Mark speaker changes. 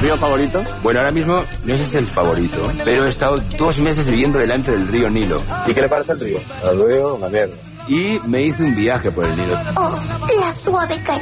Speaker 1: ¿Río favorito?
Speaker 2: Bueno, ahora mismo no sé si es el favorito, pero he estado 2 meses viviendo delante del río Nilo.
Speaker 1: ¿Y qué le parece el río? El río, una mierda.
Speaker 2: Y me hice un viaje por el Nilo.
Speaker 3: Oh, la suave caricia